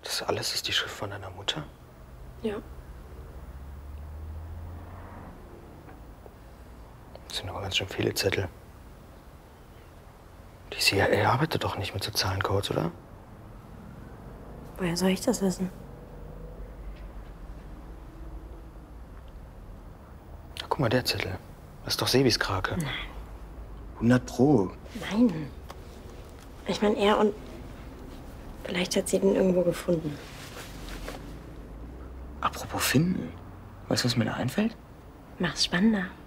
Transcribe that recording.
Das alles ist die Schrift von deiner Mutter? Ja. Das sind aber ganz schön viele Zettel. Die CIA arbeitet doch nicht mit sozialen Codes, oder? Woher soll ich das wissen? Na, guck mal, der Zettel. Das ist doch Sebis Krake. Nein. 100 Pro. Nein. Ich meine, er und... Vielleicht hat sie den irgendwo gefunden. Apropos finden. Weißt du, was mir da einfällt? Mach's spannender.